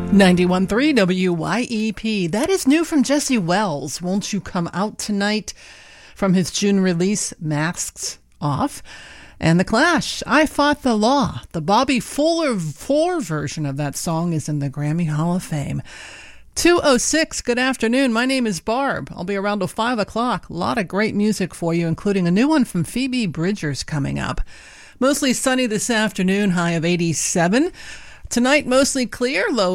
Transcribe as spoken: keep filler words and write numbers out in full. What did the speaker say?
ninety-one point three W Y E P. That is new from Jesse Wells. Won't You Come Out Tonight? From his June release, Masks Off. And The Clash, I Fought the Law. The Bobby Fuller four version of that song is in the Grammy Hall of Fame. two oh six, good afternoon. My name is Barb. I'll be around till five o'clock. A lot of great music for you, including a new one from Phoebe Bridgers coming up. Mostly sunny this afternoon, high of eighty-seven. Tonight, mostly clear, low